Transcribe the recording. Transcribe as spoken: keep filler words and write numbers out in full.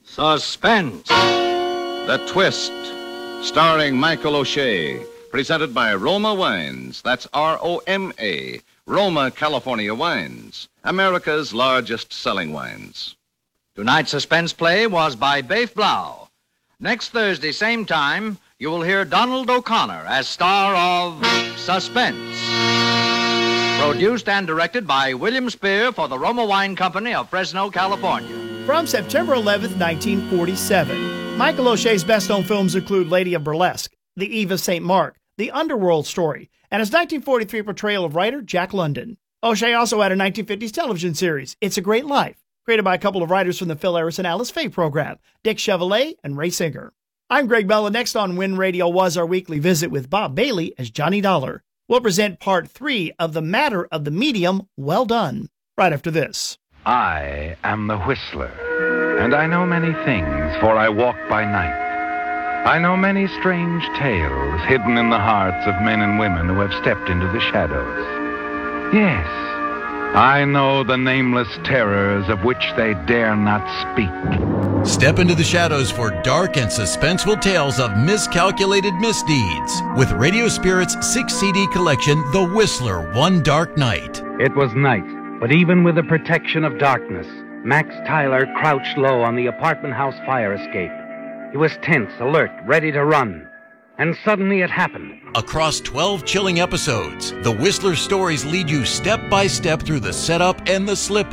Suspense. The Twist, starring Michael O'Shea, presented by Roma Wines. That's R O M A, Roma, California Wines, America's largest selling wines. Tonight's suspense play was by Baif Blau. Next Thursday, same time, you will hear Donald O'Connor as star of Suspense. Produced and directed by William Spear for the Roma Wine Company of Fresno, California. From September eleventh, nineteen forty-seven, Michael O'Shea's best-known films include Lady of Burlesque, The Eve of Saint Mark, The Underworld Story, and his nineteen forty-three portrayal of writer Jack London. O'Shea also had a nineteen fifties television series, It's a Great Life, created by a couple of writers from the Phil Harris and Alice Faye program, Dick Chevalier and Ray Singer. I'm Greg Bella. Next on Win Radio was our weekly visit with Bob Bailey as Johnny Dollar. We'll present part three of The Matter of the Medium, Well Done, right after this. I am the Whistler, and I know many things, for I walk by night. I know many strange tales hidden in the hearts of men and women who have stepped into the shadows. Yes, I know the nameless terrors of which they dare not speak. Step into the shadows for dark and suspenseful tales of miscalculated misdeeds with Radio Spirit's six C D collection, The Whistler, One Dark Night. It was night, but even with the protection of darkness, Max Tyler crouched low on the apartment house fire escape. He was tense, alert, ready to run. And suddenly it happened. Across twelve chilling episodes, The Whistler stories lead you step by step through the setup and the slip